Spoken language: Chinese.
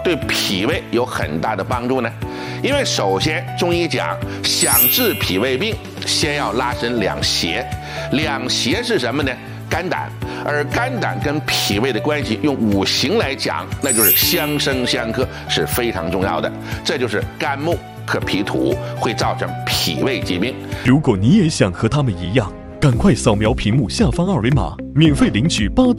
对脾胃有很大的帮助呢？因为首先中医讲，想治脾胃病，先要拉伸两胁。两胁是什么呢？肝胆。而肝胆跟脾胃的关系，用五行来讲，那就是相生相克，是非常重要的。这就是肝木克脾土，会造成脾胃疾病。 如果你也想和他们一样，赶快扫描屏幕下方二维码，免费领取8